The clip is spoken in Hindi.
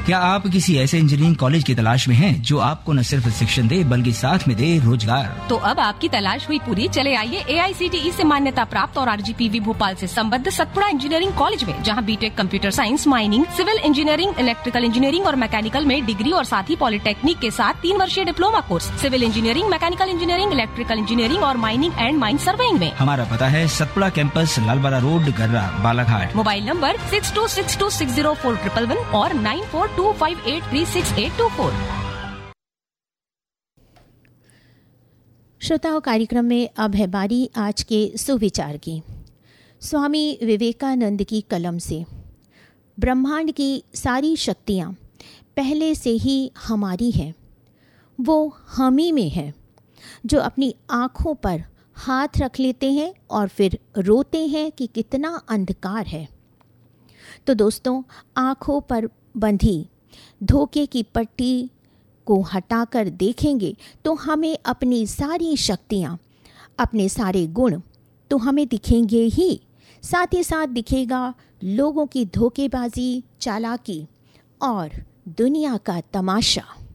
क्या आप किसी ऐसे इंजीनियरिंग कॉलेज की तलाश में हैं जो आपको न सिर्फ शिक्षण दे बल्कि साथ में दे रोजगार? तो अब आपकी तलाश हुई पूरी। चले आइए AICTE से मान्यता प्राप्त और RGPV भोपाल से संबद्ध सतपुड़ा इंजीनियरिंग कॉलेज में, जहां BTech computer science, mining, civil engineering, electrical engineering और मैकेनिकल में डिग्री और साथ ही पॉलिटेक्निक के साथ 3 वर्षीय diploma course, civil engineering, mechanical engineering, electrical engineering और माइनिंग एंड माइन सर्वेइंग में। हमारा पता है सतपुड़ा कैंपस, लालबाड़ा रोड, गर्रा, बालाघाट। मोबाइल नंबर 6262604111 और 9425836824। श्रोताओं, कार्यक्रम में अब है बारी आज के सुविचार की। स्वामी विवेकानंद की कलम से। ब्रह्मांड की सारी शक्तियाँ पहले से ही हमारी हैं, वो हम ही में है, जो अपनी आँखों पर हाथ रख लेते हैं और फिर रोते हैं कि कितना अंधकार है। तो दोस्तों, आँखों पर बंधी धोखे की पट्टी को हटाकर देखेंगे तो हमें अपनी सारी शक्तियाँ, अपने सारे गुण तो हमें दिखेंगे ही, साथ ही साथ दिखेगा लोगों की धोखेबाजी, चालाकी और दुनिया का तमाशा।